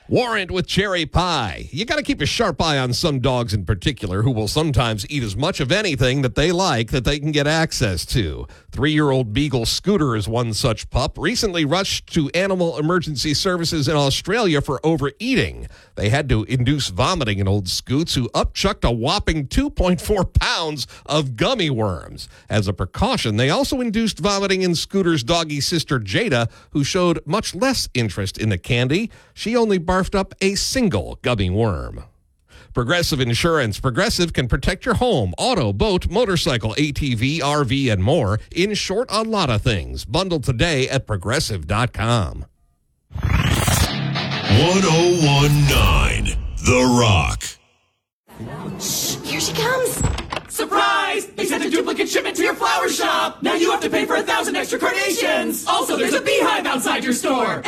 Warrant with cherry pie. You got to keep a sharp eye on some dogs in particular who will sometimes eat as much of anything that they like that they can get access to. 3-year-old Beagle Scooter is one such pup, recently rushed to Animal Emergency Services in Australia for overeating. They had to induce vomiting in old Scoots, who upchucked a whopping 2.4 pounds of gummy worms. As a precaution, they also induced vomiting in Scooter's doggy sister Jada, who showed much less interest in the candy. She only barfed up a single gummy worm. Progressive Insurance. Progressive can protect your home, auto, boat, motorcycle, ATV, RV, and more. In short, a lot of things. Bundle today at Progressive.com. 1019 The Rock. Here she comes. Surprise! They sent a duplicate shipment to your flower shop. Now you have to pay for 1,000 extra carnations. Also, there's a beehive outside your store.